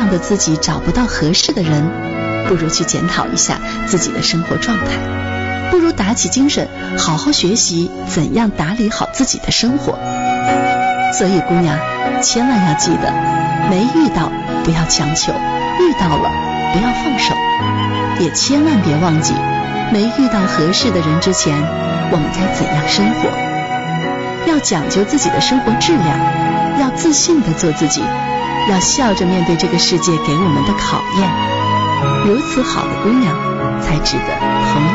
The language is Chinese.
样的自己找不到合适的人，不如去检讨一下自己的生活状态，不如打起精神好好学习怎样打理好自己的生活。所以姑娘，千万要记得，没遇到不要强求，遇到了不要放手，也千万别忘记，没遇到合适的人之前，我们该怎样生活。要讲究自己的生活质量，要自信地做自己，要笑着面对这个世界给我们的考验。如此好的姑娘，才值得同